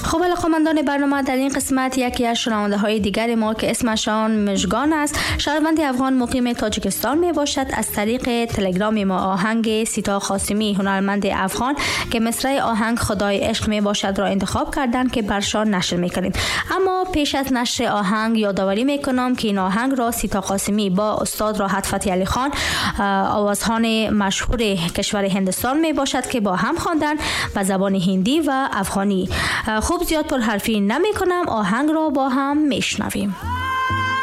خب علاقه‌مندان برنامه، در این قسمت یکی از شنونده‌های دیگر ما که اسمشان مژگان است، شهروند افغان مقیم تاجیکستان می باشد، از طریق تلگرام ما آهنگ سیتا قاسمی هنرمند افغان که مصرع آهنگ خدای عشق می باشد را انتخاب کردند که برشان نشر می‌کنیم. اما پیش از نشر آهنگ یادآوری می‌کنم که این آهنگ را سیتا قاسمی با استاد راحت فتحی علی خان، آوازخوان مشهور کشور هندوستان می باشد که با هم خواندن به زبان هندی و افغانی. خوب زیاد پرحرفی نمی کنم، آهنگ را با هم میشنویم.